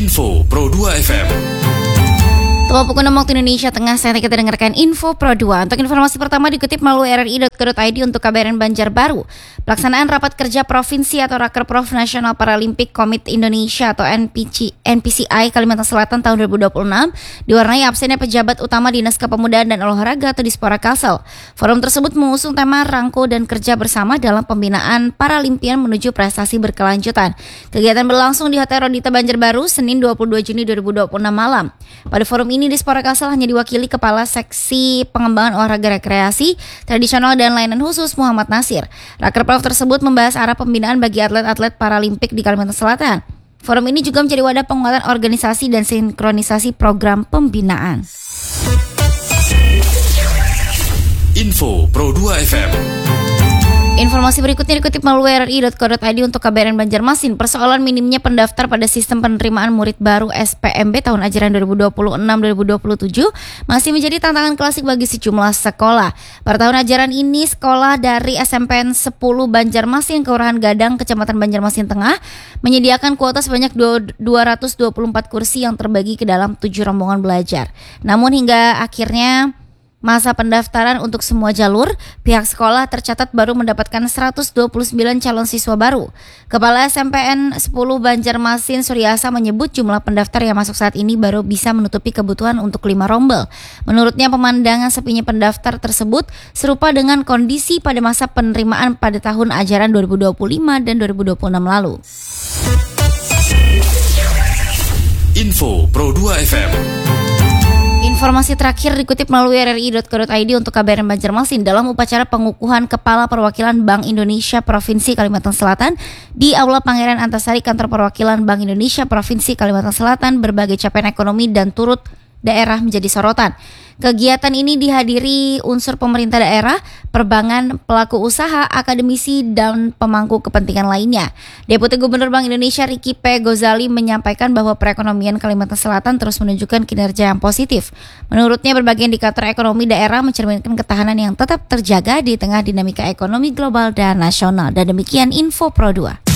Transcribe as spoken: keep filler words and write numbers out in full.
Info Pro dua F M. Tepat pukul enam waktu Indonesia Tengah, saatnya kita dengarkan Info Pro dua. Untuk informasi pertama dikutip melalui r r i dot co dot i d untuk K B R N Banjarbaru. Pelaksanaan Rapat Kerja Provinsi atau Rakerprof Nasional Paralimpik Komite Indonesia atau N P C, N P C I Kalimantan Selatan tahun dua ribu dua puluh enam diwarnai absennya pejabat utama Dinas Kepemudaan dan Olahraga atau Dispora Kalsel. Forum tersebut mengusung tema Rangko dan Kerja Bersama dalam Pembinaan Paralimpian menuju Prestasi Berkelanjutan. Kegiatan berlangsung di Hotel Rodita Banjarbaru Senin dua puluh dua Juni dua ribu dua puluh enam malam. Pada forum ini Ini Dispora Kalsel hanya diwakili Kepala Seksi Pengembangan Olahraga Rekreasi, Tradisional dan Layanan Khusus Muhammad Nasir. Rakerprof tersebut membahas arah pembinaan bagi atlet-atlet Paralimpik di Kalimantan Selatan. Forum ini juga menjadi wadah penguatan organisasi dan sinkronisasi program pembinaan. Info Pro dua F M. Informasi berikutnya dikutip melalui r r i dot co dot i d untuk K B R N Banjarmasin. Persoalan minimnya pendaftar pada sistem penerimaan murid baru S P M B tahun ajaran dua ribu dua puluh enam dua ribu dua puluh tujuh masih menjadi tantangan klasik bagi sejumlah sekolah. Pada tahun ajaran ini, sekolah dari S M P N sepuluh Banjarmasin, Kelurahan Gadang, Kecamatan Banjarmasin Tengah, menyediakan kuota sebanyak dua ratus dua puluh empat kursi yang terbagi ke dalam tujuh rombongan belajar. Namun hingga akhirnya masa pendaftaran untuk semua jalur, pihak sekolah tercatat baru mendapatkan seratus dua puluh sembilan calon siswa baru. Kepala S M P N sepuluh Banjarmasin Suryasa menyebut jumlah pendaftar yang masuk saat ini baru bisa menutupi kebutuhan untuk lima rombel. Menurutnya pemandangan sepinya pendaftar tersebut serupa dengan kondisi pada masa penerimaan pada tahun ajaran dua ribu dua puluh lima dan dua ribu dua puluh enam lalu. Info Pro dua F M. Informasi terakhir dikutip melalui r r i dot co dot i d untuk K B R N Banjarmasin. Dalam upacara pengukuhan Kepala Perwakilan Bank Indonesia Provinsi Kalimantan Selatan di Aula Pangeran Antasari Kantor Perwakilan Bank Indonesia Provinsi Kalimantan Selatan, berbagai capaian ekonomi dan turut daerah menjadi sorotan. Kegiatan ini dihadiri unsur pemerintah daerah, perbankan, pelaku usaha, akademisi, dan pemangku kepentingan lainnya. Deputi Gubernur Bank Indonesia Ricky P. Gozali menyampaikan bahwa perekonomian Kalimantan Selatan terus menunjukkan kinerja yang positif. Menurutnya, berbagai indikator ekonomi daerah mencerminkan ketahanan yang tetap terjaga di tengah dinamika ekonomi global dan nasional. Dan demikian Info Pro dua.